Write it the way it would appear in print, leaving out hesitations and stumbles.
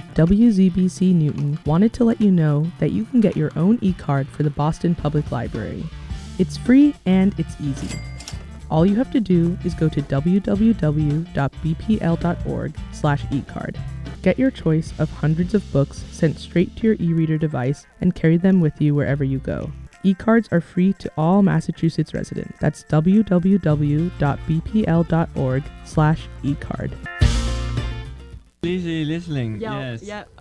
WZBC Newton wanted to let you know that you can get your own e-card for the Boston Public Library. It's free and it's easy. All you have to do is go to www.bpl.org/ecard. Get your choice of hundreds of books sent straight to your e-reader device and carry them with you wherever you go. E-cards are free to all Massachusetts residents. That's www.bpl.org/ecard. Easy listening, Yeah, yes. yeah.